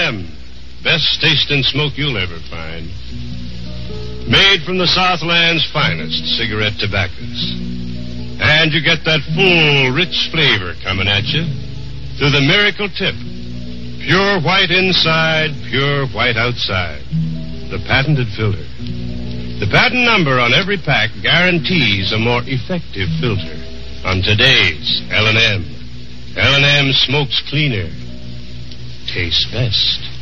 L&M. Best tasting smoke you'll ever find. Made from the Southland's finest cigarette tobaccos. And you get that full, rich flavor coming at you through the Miracle Tip. Pure white inside, pure white outside. The patented filter. The patent number on every pack guarantees a more effective filter on today's L&M. L&M smokes cleaner. Tastes best.